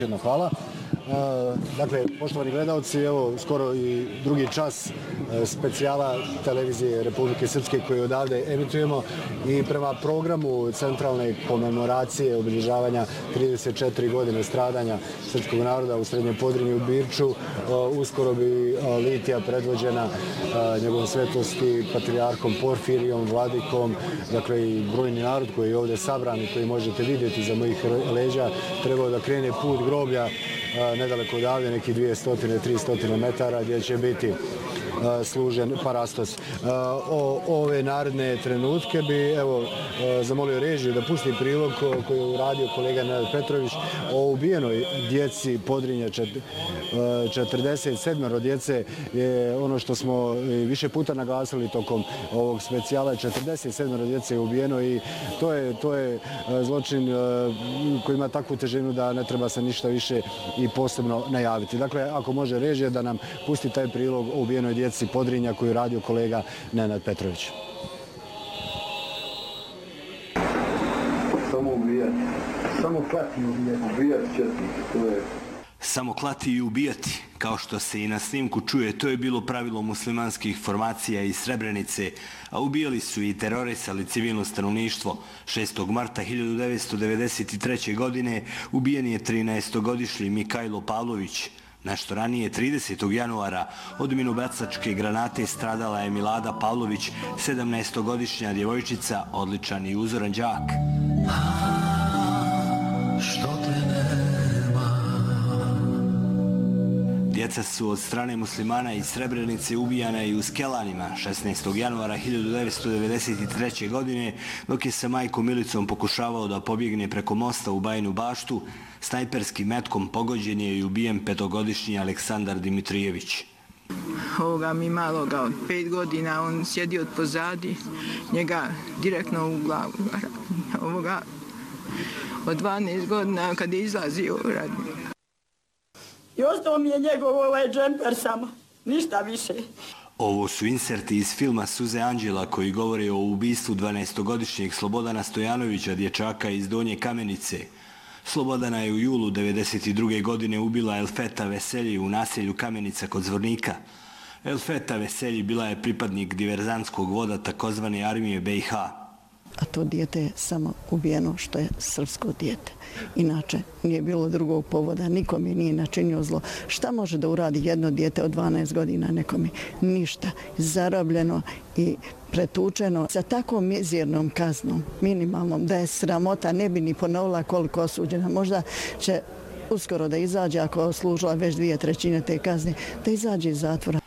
Hvala. Dakle, poštovani gledalci, evo skoro i drugi čas specijala televizije Republike Srpske koju odavde emitujemo i prema programu centralne komemoracije obilježavanja 34 godine stradanja srpskog naroda u Srednjem Podrinju u Birču, uskoro bi litija predvođena njegovom svetosti patrijarhom Porfirijom, vladikom, dakle i brojni narod koji je ovdje sabran i koji možete vidjeti za mojih leđa, trebao da krene put groblja nedaleko odavde, neki 200-300 metara, gdje će biti služen parastos. Ove naredne trenutke bi zamolio režiju da pusti prilog koji je uradio kolega Nenad Petrović o ubijenoj djeci Podrinja. 47 djece je ono što smo više puta naglasili tokom ovog specijala. 47 djece je ubijeno i to je zločin koji ima takvu težinu da ne treba se ništa više i posebno najaviti. Dakle, ako može režija da nam pusti taj prilog o ubijenoj djeci Podrinja koju je radio kolega Nenad Petrović. Samo ubijati. Samo klati i ubijati. Ubijati četnike, to je... Samo klati i ubijati, kao što se i na snimku čuje, to je bilo pravilo muslimanskih formacija iz Srebrenice, a ubijali su i terorisali civilno stanovništvo. 6. marta 1993. godine ubijen je 13-godišnji Mikajlo Pavlović. Nešto ranije, 30. januara, od minobacačke granate stradala je Milada Pavlović, 17-godišnja djevojčica, odličan i uzoran đak. Djeca su od strane muslimana iz Srebrenice ubijana i u Skelanima 16. januara 1993. godine, dok je sa majkom Milicom pokušavao da pobjegne preko mosta u Bajinu Baštu. Snajperskim metkom pogođen je i ubijen 5-godišnji Aleksandar Dimitrijević. Ovoga mi maloga od 5 godina, on sjedi od pozadi, njega direktno u glavu. Ovoga od 12 godina kad je izlazio radnik. I ostao mi je njegov džemper samo, ništa više. Ovo su inserti iz filma Suze Anđela koji govore o ubistvu 12-godišnjeg Slobodana Stojanovića, dječaka iz Donje Kamenice. Slobodana je u julu 1992. godine ubila Elfeta Veselji u naselju Kamenica kod Zvornika. Elfeta Veselji bila je pripadnik diverzantskog voda takozvane armije BiH. A to dijete je samo ubijeno što je srpsko dijete. Inače, nije bilo drugog povoda, nikom je nije načinio zlo. Šta može da uradi jedno dijete od 12 godina nekome? Ništa. Zarobljeno i pretučeno sa takvom mizernom kaznom, minimalnom, da je sramota, ne bi ni ponovila koliko osuđena. Možda će uskoro da izađe, ako služila već 2/3 te kazne, da izađe iz zatvora.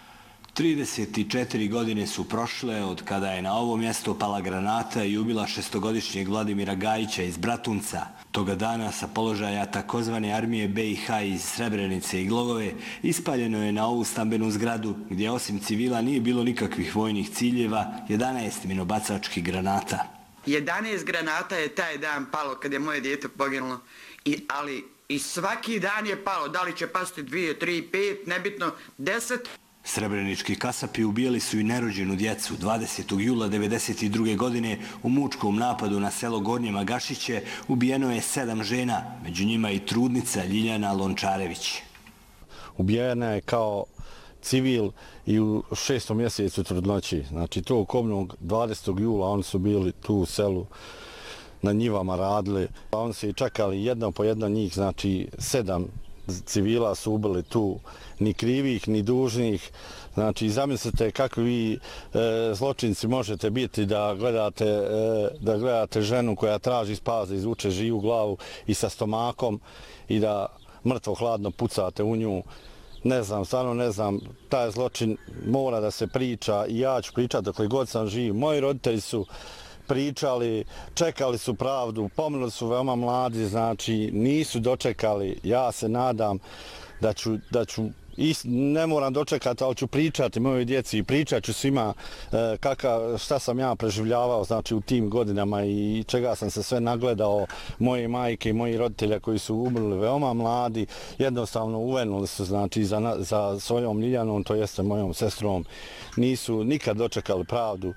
34 godine su prošle od kada je na ovo mjesto pala granata i ubila 6-godišnjeg Vladimira Gajića iz Bratunca. Toga dana sa položaja takozvane armije BiH iz Srebrenice i Glogove ispaljeno je na ovu stambenu zgradu gdje osim civila nije bilo nikakvih vojnih ciljeva 11 minobacačkih granata. 11 granata je taj dan palo kad je moje dijete poginulo, ali i svaki dan je palo, da li će pasti 2, 3, 5, nebitno 10. Srebrenički kasapi ubijali su i nerođenu djecu. 20. jula 1992. godine u mučkom napadu na selo Gornje Magašiće ubijeno je 7 žena, među njima i trudnica Ljiljana Lončarević. Ubijena je kao civil i u 6. mjesecu trudnoći. Znači to kobnog 20. jula oni su bili tu u selu na njivama radili. Oni su i čekali jedno po jedno njih, znači 7 civila su ubili tu, ni krivih, ni dužnih. Znači, zamislite kakvi vi zločinci možete biti da gledate ženu koja traži spas, da izvuče živu glavu i sa stomakom i da mrtvo hladno pucate u nju. Ne znam, stvarno ne znam, taj zločin mora da se priča i ja ću pričati dokle god sam živ. Moji roditelji su pričali, čekali su pravdu, pominuli su veoma mladi, znači nisu dočekali. Ja se nadam da ću ne moram dočekati, ali ću pričati mojoj djeci i pričat ću svima šta sam ja preživljavao znači, u tim godinama i čega sam se sve nagledao, moje majke i moji roditelja koji su umrli veoma mladi, jednostavno uvenuli su znači, za svojom Ljiljanom, to jeste mojom sestrom, nisu nikad dočekali pravdu.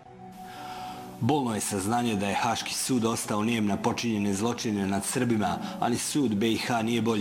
Bolno je saznanje da je Haški sud ostao nijem na počinjene zločine nad Srbima, ali sud BiH nije bolji.